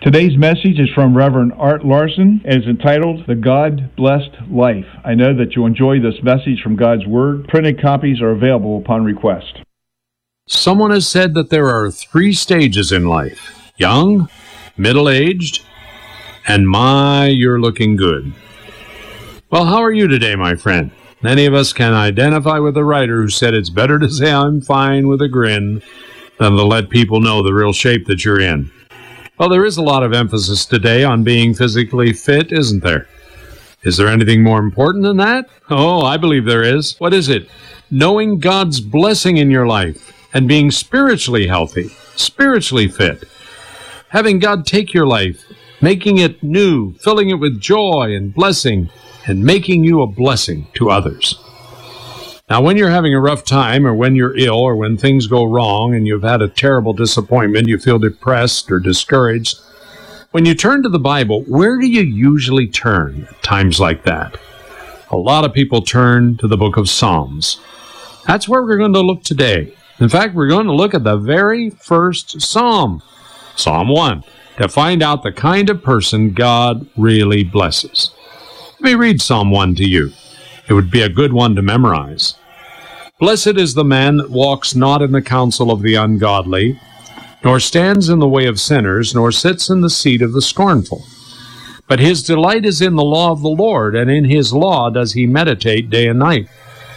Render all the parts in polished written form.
Today's message is from Reverend Art Larson and is entitled, The God-Blessed Life. I know that you'll enjoy this message from God's Word. Printed copies are available upon request. Someone has said that there are 3 stages in life: young, middle-aged, and you're looking good. Well, how are you today, my friend? Many of us can identify with the writer who said it's better to say I'm fine with a grin than to let people know the real shape that you're in. Well, there is a lot of emphasis today on being physically fit, isn't there? Is there anything more important than that? Oh, I believe there is. What is it? Knowing God's blessing in your life and being spiritually healthy, spiritually fit. Having God take your life, making it new, filling it with joy and blessing, and making you a blessing to others. Now, when you're having a rough time, or when you're ill, or when things go wrong and you've had a terrible disappointment, you feel depressed or discouraged, when you turn to the Bible, where do you usually turn at times like that? A lot of people turn to the book of Psalms. That's where we're going to look today. In fact, we're going to look at the very first Psalm, Psalm 1, to find out the kind of person God really blesses. Let me read Psalm 1 to you. It would be a good one to memorize. Blessed is the man that walks not in the counsel of the ungodly, nor stands in the way of sinners, nor sits in the seat of the scornful. But his delight is in the law of the Lord, and in his law does he meditate day and night.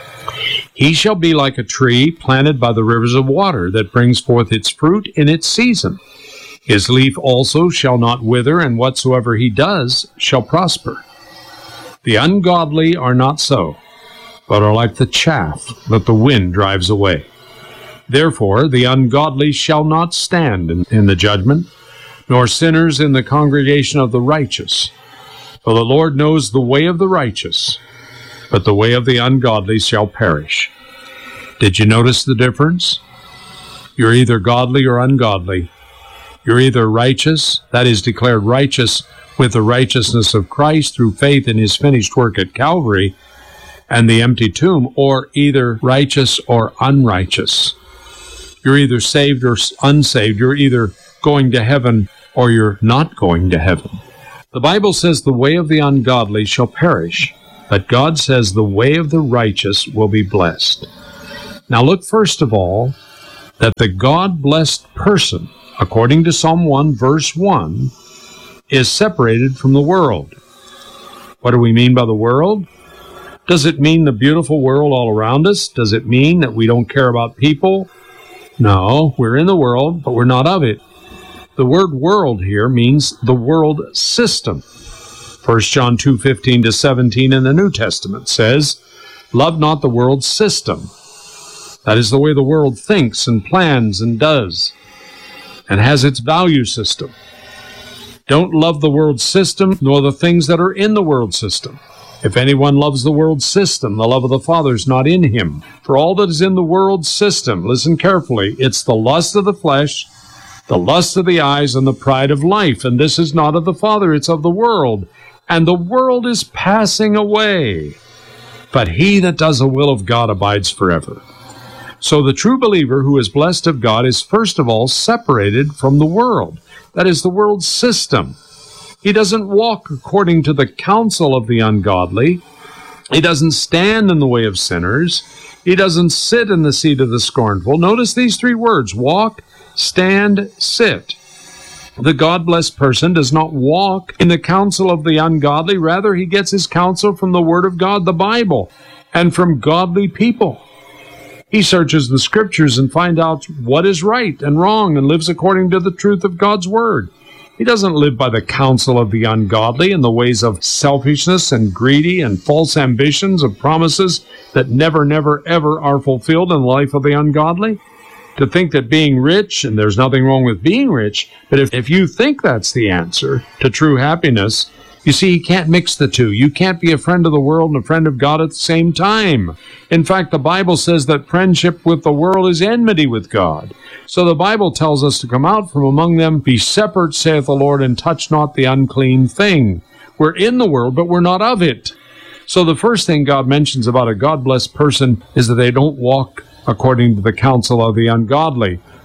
He shall be like a tree planted by the rivers of water, that brings forth its fruit in its season. His leaf also shall not wither, and whatsoever he does shall prosper. The ungodly are not so, but are like the chaff that the wind drives away. Therefore the ungodly shall not stand in the judgment, nor sinners in the congregation of the righteous. For the Lord knows the way of the righteous, but the way of the ungodly shall perish. Did you notice the difference? You're either godly or ungodly. You're either righteous, that is declared righteous with the righteousness of Christ through faith in his finished work at Calvary and the empty tomb, or either righteous or unrighteous. You're either saved or unsaved. You're either going to heaven or you're not going to heaven. The Bible says the way of the ungodly shall perish, but God says the way of the righteous will be blessed. Now look first of all that the God-blessed person, according to Psalm 1, verse 1, is separated from the world. What do we mean by the world? Does it mean the beautiful world all around us? Does it mean that we don't care about people? No, we're in the world, but we're not of it. The word world here means the world system. 1 John 2:15-17 in the New Testament says, Love not the world system. That is the way the world thinks and plans and does, and has its value system. Don't love the world system, nor the things that are in the world system. If anyone loves the world system, the love of the Father is not in him. For all that is in the world system, listen carefully, it's the lust of the flesh, the lust of the eyes, and the pride of life. And this is not of the Father, it's of the world. And the world is passing away. But he that does the will of God abides forever. So the true believer who is blessed of God is first of all separated from the world. That is the world system. He doesn't walk according to the counsel of the ungodly. He doesn't stand in the way of sinners. He doesn't sit in the seat of the scornful. Notice these 3 words: walk, stand, sit. The God-blessed person does not walk in the counsel of the ungodly. Rather, he gets his counsel from the Word of God, the Bible, and from godly people. He searches the Scriptures and finds out what is right and wrong and lives according to the truth of God's Word. He doesn't live by the counsel of the ungodly and the ways of selfishness and greedy and false ambitions of promises that never, ever are fulfilled in the life of the ungodly. To think that being rich, and there's nothing wrong with being rich, but if you think that's the answer to true happiness, you see, you can't mix the two. You can't be a friend of the world and a friend of God at the same time. In fact, the Bible says that friendship with the world is enmity with God. So the Bible tells us to come out from among them, be separate, saith the Lord, and touch not the unclean thing. We're in the world, but we're not of it. So the first thing God mentions about a God-blessed person is that they don't walk according to the counsel of the ungodly.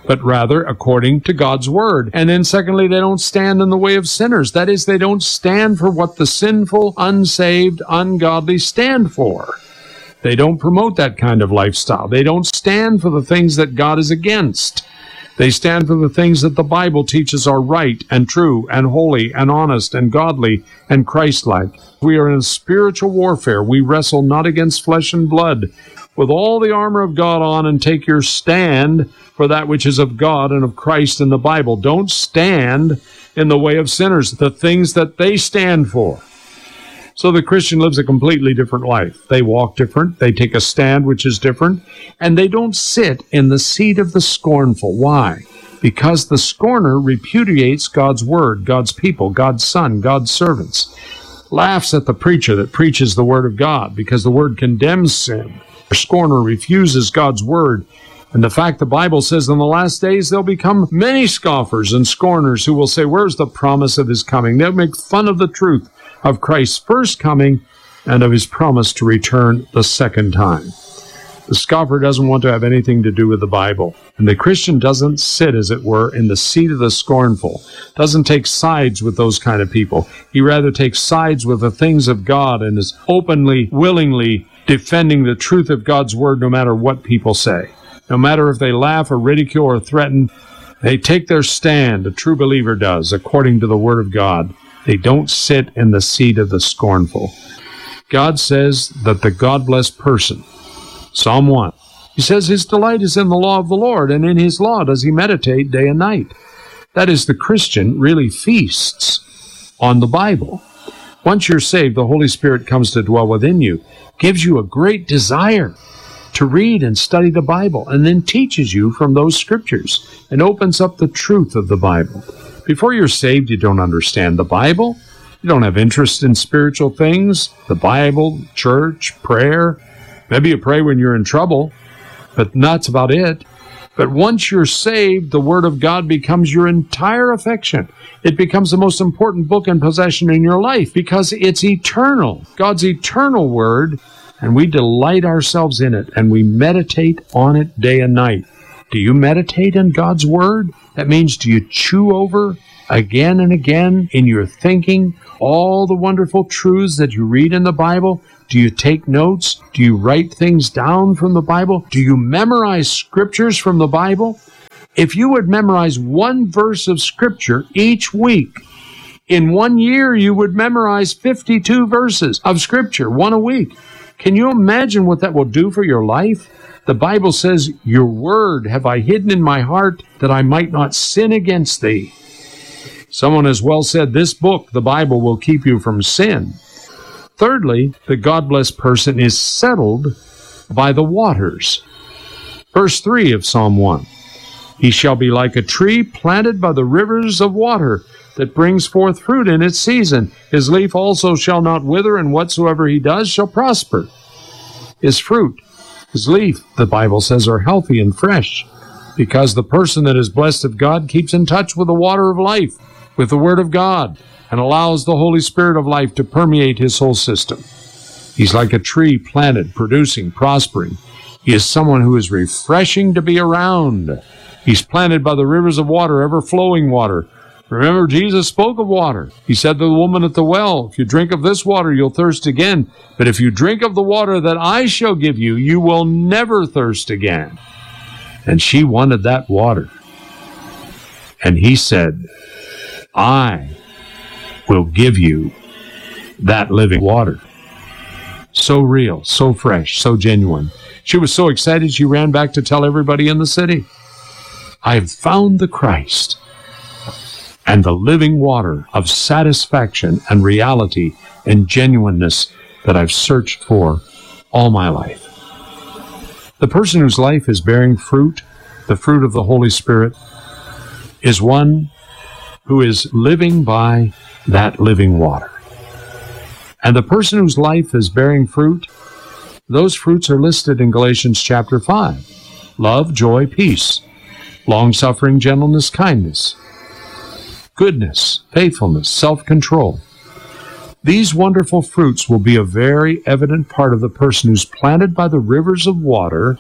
but rather according to God's word. And then secondly, they don't stand in the way of sinners. That is, they don't stand for what the sinful, unsaved, ungodly stand for. They don't promote that kind of lifestyle. They don't stand for the things that God is against. They stand for the things that the Bible teaches are right and true and holy and honest and godly and Christ-like. We are in a spiritual warfare. We wrestle not against flesh and blood. With all the armor of God on, and take your stand for that which is of God and of Christ in the Bible. Don't stand in the way of sinners, the things that they stand for. So the Christian lives a completely different life. They walk different, they take a stand which is different, and they don't sit in the seat of the scornful. Why? Because the scorner repudiates God's word, God's people, God's son, God's servants. Laughs at the preacher that preaches the word of God, because the word condemns sin. The scorner refuses God's word. And the fact the Bible says in the last days there'll become many scoffers and scorners who will say, where's the promise of his coming? They'll make fun of the truth of Christ's first coming and of his promise to return the second time. The scoffer doesn't want to have anything to do with the Bible. And the Christian doesn't sit, as it were, in the seat of the scornful, doesn't take sides with those kind of people. He rather takes sides with the things of God and is openly, willingly defending the truth of God's word no matter what people say. No matter if they laugh or ridicule or threaten, they take their stand, a true believer does, according to the word of God. They don't sit in the seat of the scornful. God says that the God-blessed person, Psalm 1, he says his delight is in the law of the Lord, and in his law does he meditate day and night. That is, the Christian really feasts on the Bible. Once you're saved, the Holy Spirit comes to dwell within you, gives you a great desire to read and study the Bible, and then teaches you from those scriptures and opens up the truth of the Bible. Before you're saved, you don't understand the Bible. You don't have interest in spiritual things, the Bible, church, prayer. Maybe you pray when you're in trouble, but that's about it. But once you're saved, the Word of God becomes your entire affection. It becomes the most important book and possession in your life because it's eternal, God's eternal Word, and we delight ourselves in it, and we meditate on it day and night. Do you meditate in God's Word? That means, do you chew over again and again in your thinking all the wonderful truths that you read in the Bible? Do you take notes? Do you write things down from the Bible? Do you memorize scriptures from the Bible? If you would memorize one verse of scripture each week, in 1 year you would memorize 52 verses of scripture, one a week. Can you imagine what that will do for your life? The Bible says, your word have I hidden in my heart that I might not sin against thee. Someone has well said, this book, the Bible, will keep you from sin. Thirdly, the God-blessed person is settled by the waters. Verse 3 of Psalm 1. He shall be like a tree planted by the rivers of water that brings forth fruit in its season. His leaf also shall not wither, and whatsoever he does shall prosper. His fruit, his leaf, the Bible says, are healthy and fresh, because the person that is blessed of God keeps in touch with the water of life, with the Word of God, and allows the Holy Spirit of life to permeate his whole system. He's like a tree planted, producing, prospering. He is someone who is refreshing to be around. He's planted by the rivers of water, ever-flowing water. Remember, Jesus spoke of water. He said to the woman at the well, if you drink of this water, you'll thirst again. But if you drink of the water that I shall give you, you will never thirst again. And she wanted that water. And he said, I will give you that living water. So real, so fresh, so genuine. She was so excited she ran back to tell everybody in the city, I have found the Christ and the living water of satisfaction and reality and genuineness that I've searched for all my life. The person whose life is bearing fruit, the fruit of the Holy Spirit, is one who is living by that living water. And the person whose life is bearing fruit, those fruits are listed in Galatians chapter 5. Love, joy, peace, long-suffering, gentleness, kindness, goodness, faithfulness, self-control. These wonderful fruits will be a very evident part of the person who's planted by the rivers of water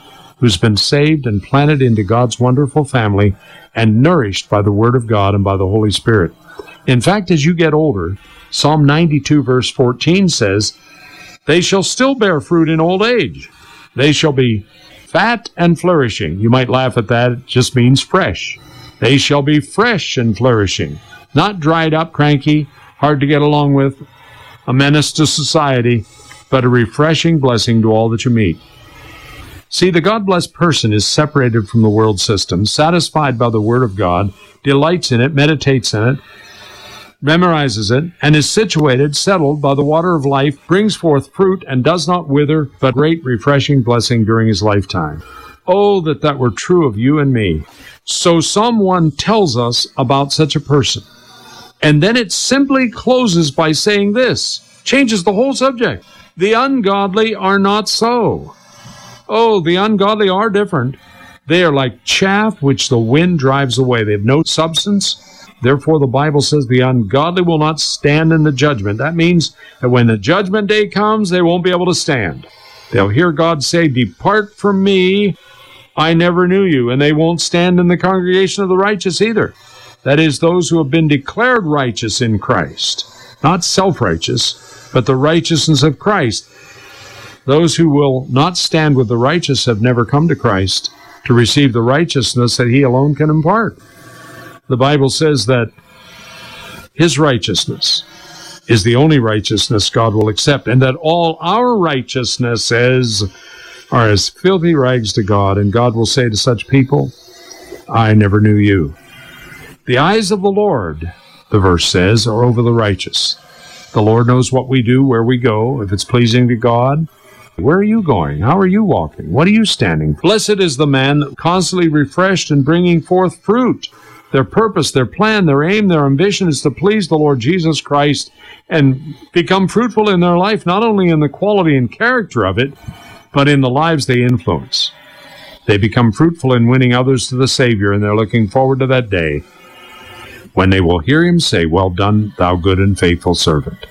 who's been saved and planted into God's wonderful family and nourished by the Word of God and by the Holy Spirit. In fact, as you get older, Psalm 92 verse 14 says, "They shall still bear fruit in old age. They shall be fat and flourishing." You might laugh at that. It just means fresh. They shall be fresh and flourishing, not dried up, cranky, hard to get along with, a menace to society, but a refreshing blessing to all that you meet. See, the God-blessed person is separated from the world system, satisfied by the Word of God, delights in it, meditates in it, memorizes it, and is situated, settled by the water of life, brings forth fruit, and does not wither, but great refreshing blessing during his lifetime. Oh, that that were true of you and me. So Psalm 1 tells us about such a person. And then it simply closes by saying this, changes the whole subject. The ungodly are not so. Oh, the ungodly are different. They are like chaff which the wind drives away. They have no substance. Therefore, the Bible says the ungodly will not stand in the judgment. That means that when the judgment day comes, they won't be able to stand. They'll hear God say, "Depart from me, I never knew you." And they won't stand in the congregation of the righteous either. That is, those who have been declared righteous in Christ. Not self-righteous, but the righteousness of Christ. Those who will not stand with the righteous have never come to Christ to receive the righteousness that He alone can impart. The Bible says that His righteousness is the only righteousness God will accept, and that all our righteousnesses are as filthy rags to God, and God will say to such people, "I never knew you." The eyes of the Lord, the verse says, are over the righteous. The Lord knows what we do, where we go, if it's pleasing to God. Where are you going? How are you walking? What are you standing? Blessed is the man constantly refreshed and bringing forth fruit. Their purpose, their plan, their aim, their ambition is to please the Lord Jesus Christ and become fruitful in their life, not only in the quality and character of it, but in the lives they influence. They become fruitful in winning others to the Savior, and they're looking forward to that day when they will hear Him say, "Well done, thou good and faithful servant."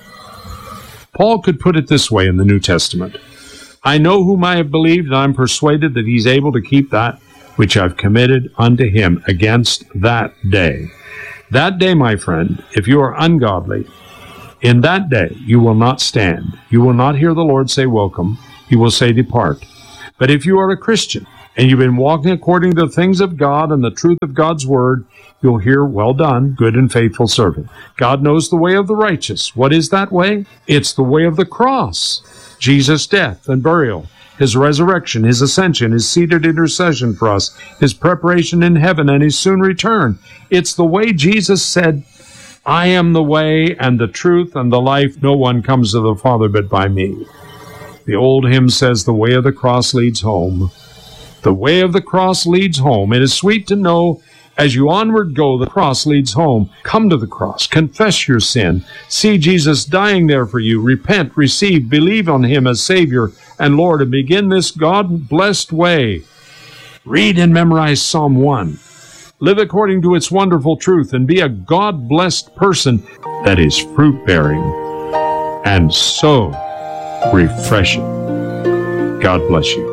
Paul could put it this way in the New Testament: "I know whom I have believed, and I am persuaded that He's able to keep that which I've committed unto Him against that day." That day, my friend, if you are ungodly, in that day you will not stand. You will not hear the Lord say, "Welcome." He will say, "Depart." But if you are a Christian, and you've been walking according to the things of God and the truth of God's Word, you'll hear, "Well done, good and faithful servant." God knows the way of the righteous. What is that way? It's the way of the cross. Jesus' death and burial, His resurrection, His ascension, His seated intercession for us, His preparation in heaven, and His soon return. It's the way Jesus said, "I am the way and the truth and the life. No one comes to the Father but by me." The old hymn says, "The way of the cross leads home." The way of the cross leads home. It is sweet to know as you onward go, the cross leads home. Come to the cross. Confess your sin. See Jesus dying there for you. Repent, receive, believe on Him as Savior and Lord, and begin this God-blessed way. Read and memorize Psalm 1. Live according to its wonderful truth and be a God-blessed person that is fruit-bearing and so refreshing. God bless you.